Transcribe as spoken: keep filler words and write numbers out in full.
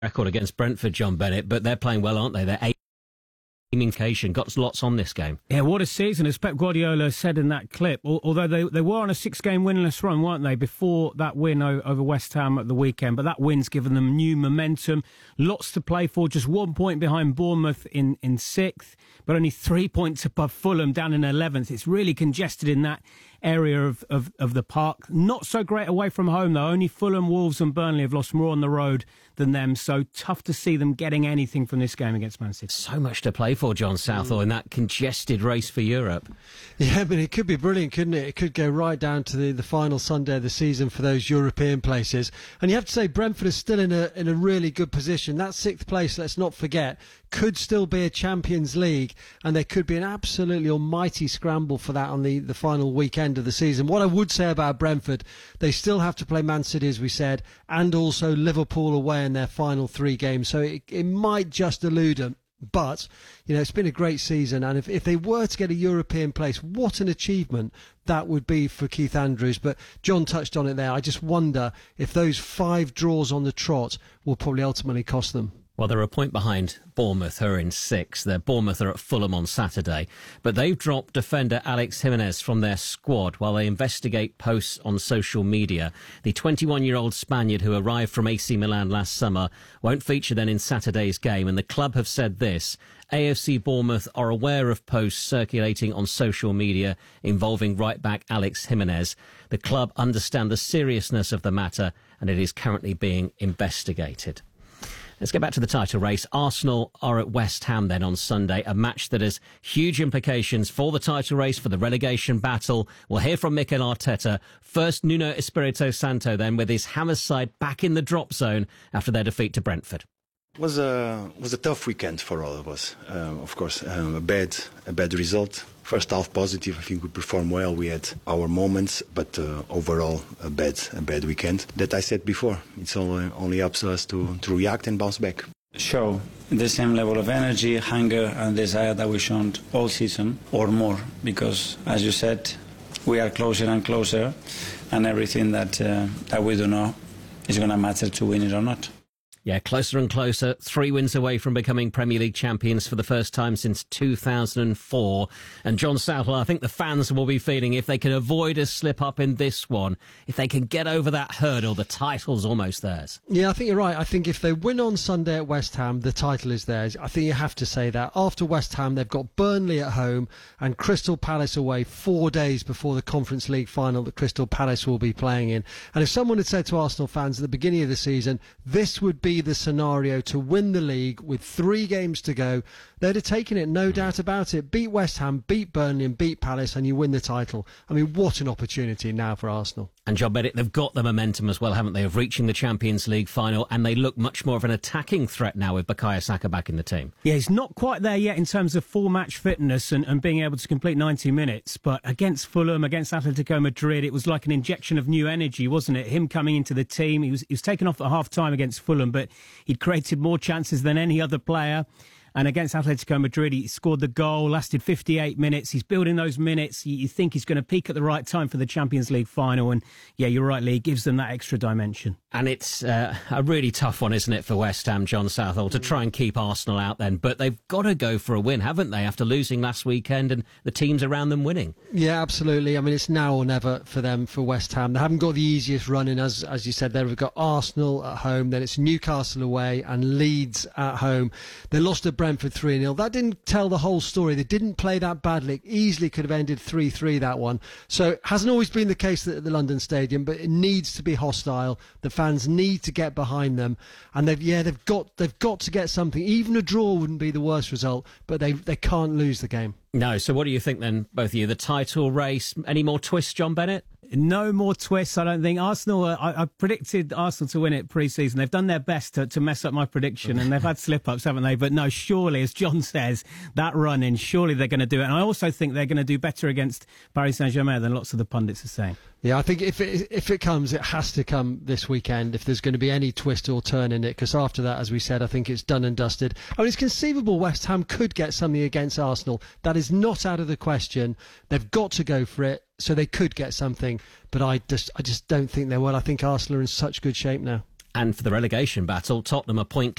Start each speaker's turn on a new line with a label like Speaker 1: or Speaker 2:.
Speaker 1: record against Brentford, John Bennett, but they're playing well, aren't they? They're eight. Communication got lots on this game.
Speaker 2: Yeah, what a season, as Pep Guardiola said in that clip. Although they they were on a six-game winless run, weren't they, before that win over West Ham at the weekend? But that win's given them new momentum, lots to play for. Just one point behind Bournemouth in in sixth, but only three points above Fulham down in eleventh. It's really congested in that area of, of, of the park. Not so great away from home, though. Only Fulham, Wolves and Burnley have lost more on the road than them, so tough to see them getting anything from this game against Man City.
Speaker 1: So much to play for, John Southall, mm. in that congested race for Europe.
Speaker 3: Yeah, but it could be brilliant, couldn't it? It could go right down to the, the final Sunday of the season for those European places. And you have to say Brentford is still in a in a really good position. That sixth place, let's not forget, could still be a Champions League, and there could be an absolutely almighty scramble for that on the, the final weekend of the season. What I would say about Brentford, they still have to play Man City, as we said, and also Liverpool away in their final three games, so it, it might just elude them. But, you know, it's been a great season, and if, if they were to get a European place, what an achievement that would be for Keith Andrews. But John touched on it there. I just wonder if those five draws on the trot will probably ultimately cost them.
Speaker 1: Well, they're a point behind Bournemouth, who are in sixth. They're Bournemouth are at Fulham on Saturday. But they've dropped defender Alex Jimenez from their squad while they investigate posts on social media. The twenty-one-year-old Spaniard who arrived from A C Milan last summer won't feature then in Saturday's game. And the club have said this: A F C Bournemouth are aware of posts circulating on social media involving right-back Alex Jimenez. The club understand the seriousness of the matter, and it is currently being investigated. Let's get back to the title race. Arsenal are at West Ham then on Sunday, a match that has huge implications for the title race, for the relegation battle. We'll hear from Mikel Arteta. First, Nuno Espirito Santo then, with his Hammers side back in the drop zone after their defeat to Brentford.
Speaker 4: It was a was a tough weekend for all of us. Um, of course, um, a bad a bad result. First half positive. I think we performed well. We had our moments, but uh, overall a bad a bad weekend. That I said before. It's only only up to us to to react and bounce back.
Speaker 5: Show the same level of energy, hunger, and desire that we shown all season, or more. Because, as you said, we are closer and closer, and everything that uh, that we do know is going to matter to win it or not.
Speaker 1: Yeah, closer and closer. Three wins away from becoming Premier League champions for the first time since two thousand four. And John Southall, I think the fans will be feeling if they can avoid a slip-up in this one, if they can get over that hurdle, the title's almost theirs.
Speaker 3: Yeah, I think you're right. I think if they win on Sunday at West Ham, the title is theirs. I think you have to say that. After West Ham, they've got Burnley at home and Crystal Palace away four days before the Conference League final that Crystal Palace will be playing in. And if someone had said to Arsenal fans at the beginning of the season, this would be the scenario to win the league with three games to go, they'd have taken it, no doubt about it. Beat West Ham, beat Burnley and beat Palace, and you win the title. I mean, what an opportunity now for Arsenal.
Speaker 1: And John Bennett, they've got the momentum as well, haven't they, of reaching the Champions League final, and they look much more of an attacking threat now with Bukayo Saka back in the team.
Speaker 2: Yeah, he's not quite there yet in terms of full match fitness and, and being able to complete ninety minutes, but against Fulham, against Atletico Madrid, it was like an injection of new energy, wasn't it? Him coming into the team, he was, he was taken off at half-time against Fulham, but he'd created more chances than any other player. And against Atletico Madrid, he scored the goal, lasted fifty-eight minutes. He's building those minutes. You think he's going to peak at the right time for the Champions League final. And yeah, you're right, Lee, it gives them that extra dimension.
Speaker 1: And it's uh, a really tough one, isn't it, for West Ham, John Southall, to try and keep Arsenal out then. But they've got to go for a win, haven't they, after losing last weekend and the teams around them winning?
Speaker 3: Yeah, absolutely. I mean, it's now or never for them, for West Ham. They haven't got the easiest run in, as, as you said there. We've got Arsenal at home, then it's Newcastle away and Leeds at home. They lost to Brentford three nil. That didn't tell the whole story. They didn't play that badly. It easily could have ended three three, that one. So it hasn't always been the case at the London Stadium, but it needs to be hostile. The fans need to get behind them, and they've yeah they've got they've got to get something. Even a draw wouldn't be the worst result, but they they can't lose the game.
Speaker 1: No. So what do you think then, both of you? The title race, any more twists, John Bennett?
Speaker 2: No more twists, I don't think. Arsenal, uh, I, I predicted Arsenal to win it pre-season. They've done their best to, to mess up my prediction, and they've had slip-ups, haven't they? But no, surely, as John says, that run-in, surely they're going to do it. And I also think they're going to do better against Paris Saint-Germain than lots of the pundits are saying.
Speaker 3: Yeah, I think if it, if it comes, it has to come this weekend, if there's going to be any twist or turn in it, because after that, as we said, I think it's done and dusted. I mean, it's conceivable West Ham could get something against Arsenal. That is not out of the question. They've got to go for it, so they could get something, but I just, I just don't think they will. I think Arsenal are in such good shape now.
Speaker 1: And for the relegation battle, Tottenham a point